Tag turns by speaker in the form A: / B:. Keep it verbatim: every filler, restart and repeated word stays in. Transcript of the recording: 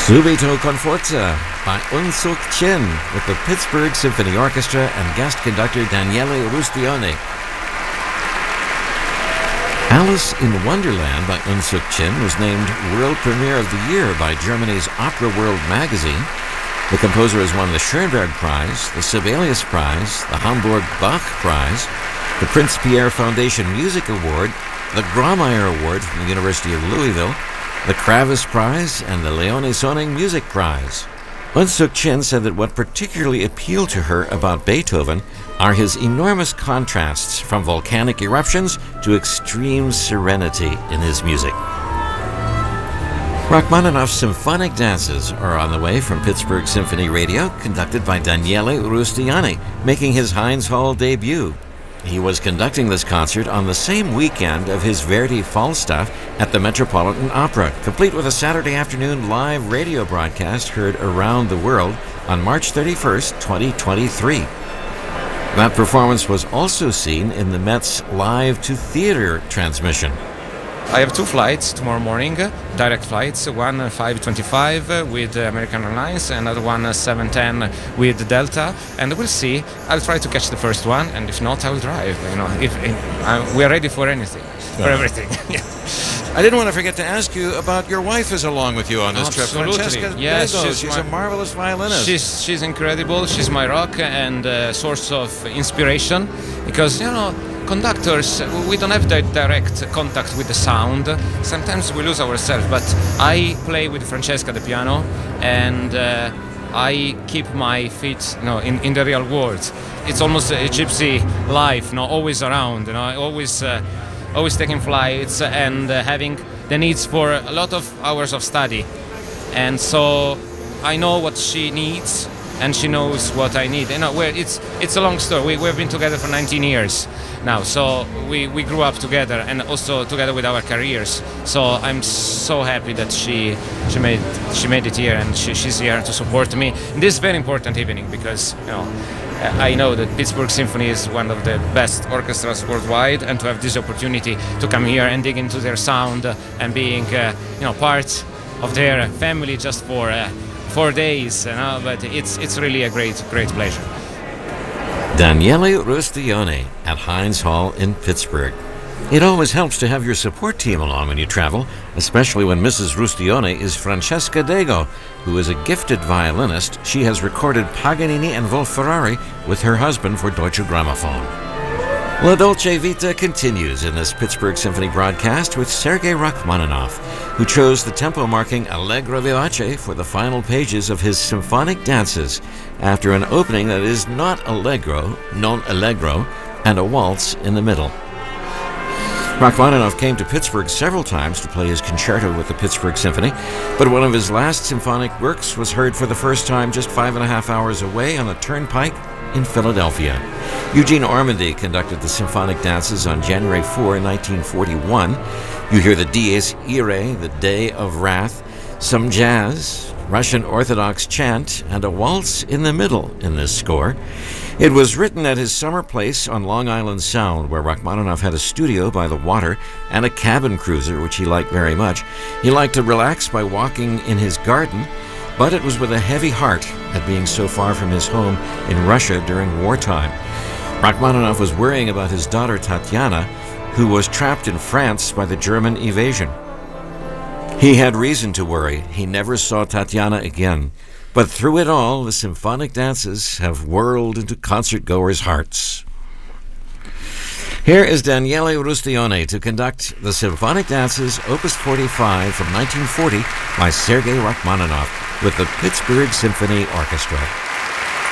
A: Subito con Forza by Unsuk Chin with the Pittsburgh Symphony Orchestra and guest conductor Daniele Rustione. Alice in Wonderland by Unsuk Chin was named World Premiere of the Year by Germany's Opera World magazine. The composer has won the Schoenberg Prize, the Sibelius Prize, the Hamburg Bach Prize, the Prince Pierre Foundation Music Award, the Grawemeyer Award from the University of Louisville, the Kravis Prize, and the Leone Soning Music Prize. Unsuk Chin said that what particularly appealed to her about Beethoven are his enormous contrasts from volcanic eruptions to extreme serenity in his music. Rachmaninoff's symphonic dances are on the way from Pittsburgh Symphony Radio, conducted by Daniele Rustione, making his Heinz Hall debut. He was conducting this concert on the same weekend of his Verdi Falstaff at the Metropolitan Opera, complete with a Saturday afternoon live radio broadcast heard around the world on March thirty-first, twenty twenty-three. That performance was also seen in the Met's live-to-theater transmission.
B: I have two flights tomorrow morning, direct flights, one uh, five twenty-five uh, with uh, American Airlines, another one uh, seven ten with Delta, and we'll see. I'll try to catch the first one, and if not, I will drive. You know, if, if uh, we are ready for anything, for everything.
A: I didn't want to forget to ask you about your wife is along with you on this
B: Absolutely.
A: trip. Francesca
B: Yes,
A: Dego.
B: she's,
A: She's
B: my,
A: a marvelous violinist.
B: She's she's incredible. She's my rock and uh, source of inspiration, because you know, conductors, we don't have that direct contact with the sound. Sometimes we lose ourselves, but I play with Francesca the piano, and uh, I keep my feet, you know, in, in the real world. It's almost a gypsy life, you know, always around, you know, always uh, always taking flights and uh, having the needs for a lot of hours of study. And so I know what she needs, and she knows what I need. You know, we're, it's it's a long story. We, we've been together for nineteen years now, so we, we grew up together, and also together with our careers. So I'm so happy that she she made she made it here, and she, she's here to support me in this very important evening, because you know, I know that Pittsburgh Symphony is one of the best orchestras worldwide, and to have this opportunity to come here and dig into their sound and being uh, you know, part of their family just for uh, four days, you know, but it's it's really a great great pleasure.
A: Daniele Rustione at Heinz Hall in Pittsburgh. It always helps to have your support team along when you travel, especially when Missus Rustione is Francesca Dego, who is a gifted violinist. She has recorded Paganini and Wolf-Ferrari with her husband for Deutsche Grammophon. La Dolce Vita continues in this Pittsburgh Symphony broadcast with Sergei Rachmaninoff, who chose the tempo marking Allegro Vivace for the final pages of his symphonic dances after an opening that is not allegro, non allegro, and a waltz in the middle. Rachmaninoff came to Pittsburgh several times to play his concerto with the Pittsburgh Symphony, but one of his last symphonic works was heard for the first time just five and a half hours away on the Turnpike in Philadelphia. Eugene Ormandy conducted the symphonic dances on January fourth, nineteen forty-one. You hear the Dies Irae, the Day of Wrath, some jazz, Russian Orthodox chant, and a waltz in the middle in this score. It was written at his summer place on Long Island Sound, where Rachmaninoff had a studio by the water and a cabin cruiser, which he liked very much. He liked to relax by walking in his garden, but it was with a heavy heart at being so far from his home in Russia during wartime. Rachmaninoff was worrying about his daughter Tatiana, who was trapped in France by the German invasion. He had reason to worry. He never saw Tatiana again. But through it all, the symphonic dances have whirled into concert-goers' hearts. Here is Daniele Rustione to conduct the Symphonic Dances, Opus forty-five from nineteen forty by Sergei Rachmaninoff with the Pittsburgh Symphony Orchestra.